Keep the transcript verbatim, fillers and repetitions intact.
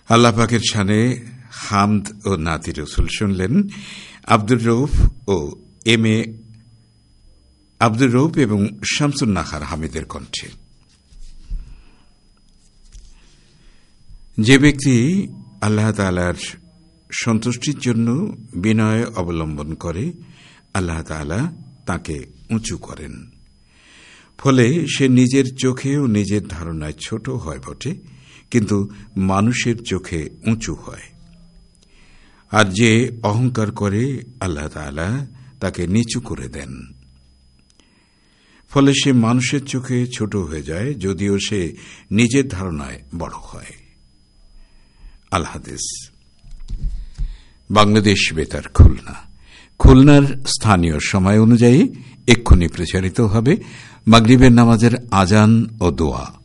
আল্লাহ পাকের শানে হামদ ও নাতি রসুল শুনলেন আব্দুর রউফ ও এম এ আব্দুর রউফ এবং শামসুন নাহার হামিদের কণ্ঠে। যে ব্যক্তি আল্লাহ তাআলার সন্তুষ্টির জন্য বিনয় অবলম্বন করে, আল্লাহ তাআলা তাকে উঁচু করেন। ফলে সে নিজের চোখে ও নিজের ধারণায় ছোট হয় বটে, কিন্তু মানুষের চোখে উঁচু হয়। আর যে অহংকার করে, আল্লাহ তাআলা তাকে নিচু করে দেন। ফলে সে মানুষের চোখে ছোট হয়ে যায়, যদিও সে নিজের ধারণায় বড় হয়। আল হাদিস। বাংলাদেশ বেতার, খুলনা। খুলনার স্থানীয় সময় অনুযায়ী এক্ষুনি প্রচারিত হবে মাগরিবের নামাজের আজান ও দোয়া।